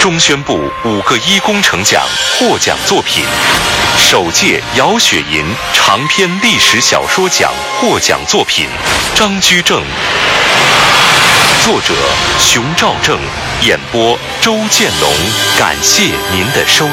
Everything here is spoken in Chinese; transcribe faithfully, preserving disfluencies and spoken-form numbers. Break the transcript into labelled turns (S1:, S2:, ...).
S1: 中宣部五个一工程奖获奖作品，首届姚雪银长篇历史小说奖获奖作品《张居正》，作者熊兆正，演播周建龙。感谢您的收